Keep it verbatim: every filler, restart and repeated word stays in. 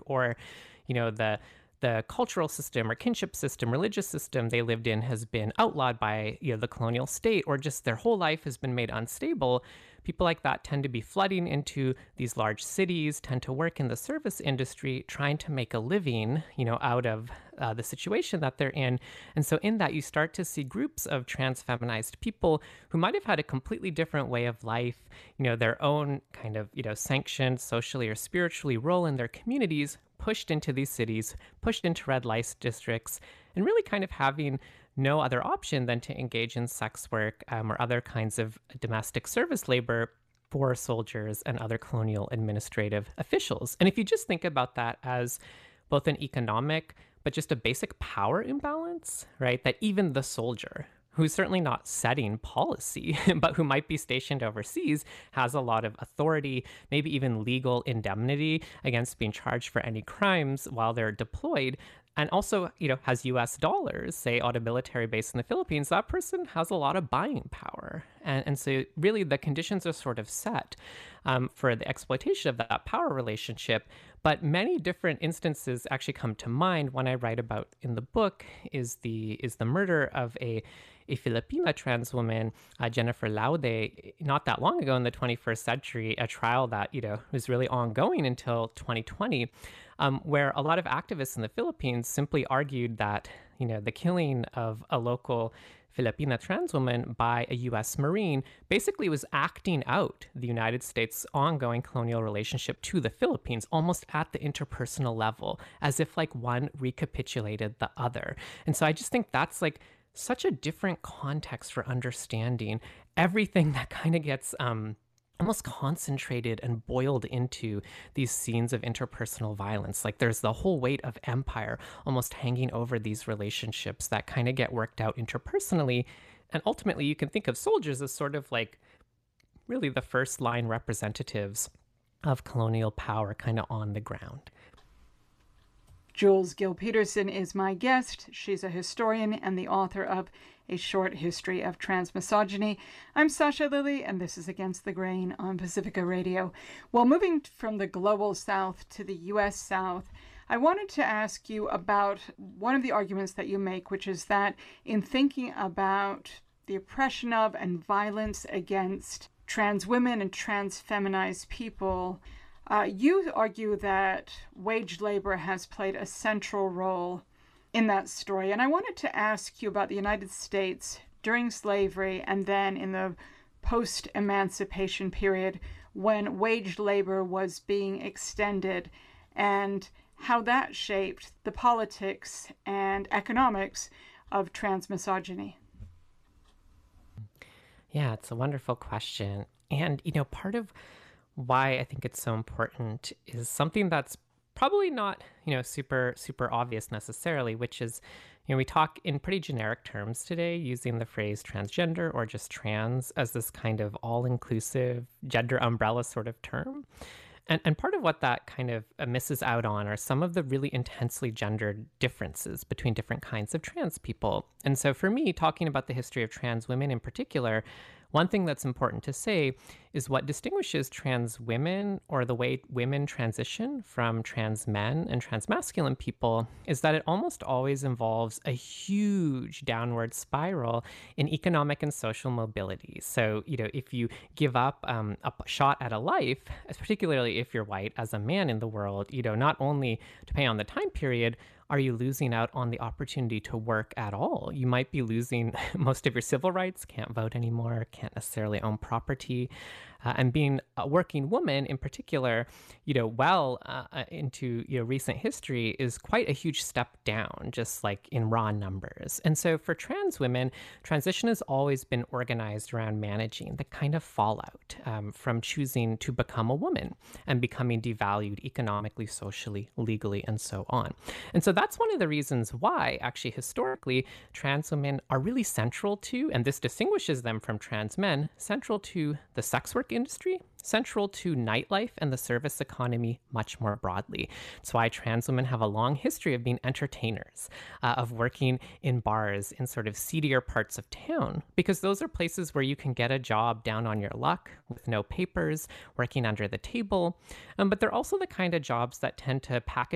or, you know, the the cultural system or kinship system, religious system they lived in has been outlawed by, you know, the colonial state, or just their whole life has been made unstable. People like that tend to be flooding into these large cities, tend to work in the service industry, trying to make a living, you know, out of uh, the situation that they're in. And so in that, you start to see groups of trans feminized people who might have had a completely different way of life, you know, their own kind of, you know, sanctioned socially or spiritually role in their communities, pushed into these cities, pushed into red light districts, and really kind of having no other option than to engage in sex work um, or other kinds of domestic service labor for soldiers and other colonial administrative officials. And if you just think about that as both an economic, but just a basic power imbalance, right? That even the soldier, who's certainly not setting policy, but who might be stationed overseas, has a lot of authority, maybe even legal indemnity against being charged for any crimes while they're deployed, and also, you know, has U S dollars, say, on a military base in the Philippines. That person has a lot of buying power. And, and so really the conditions are sort of set um, for the exploitation of that power relationship. But many different instances actually come to mind. One I write about in the book is the is the murder of a a Filipina trans woman, uh, Jennifer Laude, not that long ago in the twenty-first century, a trial that, you know, was really ongoing until twenty twenty, um, where a lot of activists in the Philippines simply argued that, you know, the killing of a local Filipina trans woman by a U S Marine basically was acting out the United States' ongoing colonial relationship to the Philippines, almost at the interpersonal level, as if like one recapitulated the other. And so I just think that's like such a different context for understanding everything that kind of gets um, almost concentrated and boiled into these scenes of interpersonal violence. Like there's the whole weight of empire almost hanging over these relationships that kind of get worked out interpersonally. And ultimately, you can think of soldiers as sort of like really the first line representatives of colonial power kind of on the ground. Jules Gill-Peterson is my guest. She's a historian and the author of A Short History of Transmisogyny. I'm Sasha Lilley, and this is Against the Grain on Pacifica Radio. Well, moving from the global south to the U S South, I wanted to ask you about one of the arguments that you make, which is that in thinking about the oppression of and violence against trans women and trans feminized people, Uh, you argue that wage labor has played a central role in that story. And I wanted to ask you about the United States during slavery and then in the post-emancipation period when wage labor was being extended and how that shaped the politics and economics of transmisogyny. Yeah, it's a wonderful question. And, you know, part of why I think it's so important is something that's probably not, you know, super, super obvious necessarily, which is, you know, we talk in pretty generic terms today using the phrase transgender or just trans as this kind of all-inclusive gender umbrella sort of term. And, and part of what that kind of uh, misses out on are some of the really intensely gendered differences between different kinds of trans people. And so for me, talking about the history of trans women in particular, one thing that's important to say is what distinguishes trans women or the way women transition from trans men and trans masculine people is that it almost always involves a huge downward spiral in economic and social mobility. So, you know, if you give up um, a shot at a life, particularly if you're white as a man in the world, you know, not only depending on the time period, are you losing out on the opportunity to work at all? You might be losing most of your civil rights, can't vote anymore, can't necessarily own property. Uh, and being a working woman in particular, you know, well uh, into you know recent history is quite a huge step down, just like in raw numbers. And so for trans women, transition has always been organized around managing the kind of fallout um, from choosing to become a woman and becoming devalued economically, socially, legally, and so on. And so that's one of the reasons why, actually, historically, trans women are really central to, and this distinguishes them from trans men, central to the sex work industry, central to nightlife and the service economy much more broadly. It's why trans women have a long history of being entertainers, uh, of working in bars in sort of seedier parts of town, because those are places where you can get a job down on your luck with no papers, working under the table. Um, but they're also the kind of jobs that tend to package